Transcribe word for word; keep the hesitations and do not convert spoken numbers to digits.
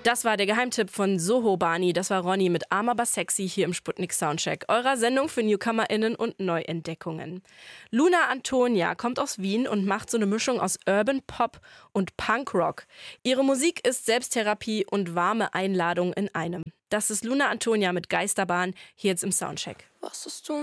Das war der Geheimtipp von Soho Bani. Das war Ronny mit Arm aber sexy hier im Sputnik Soundcheck, eurer Sendung für NewcomerInnen und Neuentdeckungen. Luna Antonia kommt aus Wien und macht so eine Mischung aus Urban Pop und Punkrock. Ihre Musik ist Selbsttherapie und warme Einladung in einem. Das ist Luna Antonia mit Geisterbahn hier jetzt im Soundcheck. Was ist du